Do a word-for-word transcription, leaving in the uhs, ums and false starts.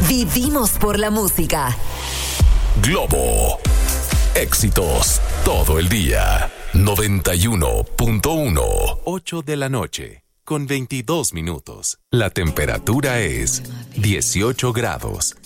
Vivimos por la música. Globo. Éxitos todo el día. noventa y uno punto uno. ocho de la noche, con veintidós minutos. La temperatura es dieciocho grados.